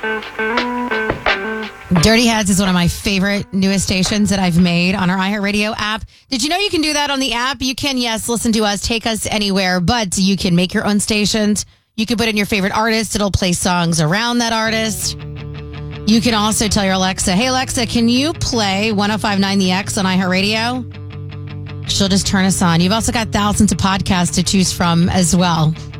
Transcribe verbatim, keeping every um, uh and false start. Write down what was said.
Dirty Heads is one of my favorite newest stations that I've made on our iHeartRadio app. Did you know you can do that on the app? You can, yes, listen to us, take us anywhere, but you can make your own stations. You can put in your favorite artist. It'll play songs around that artist. You can also tell your Alexa, hey, Alexa, can you play one oh five point nine The X on iHeartRadio? She'll just turn us on. You've also got thousands of podcasts to choose from as well.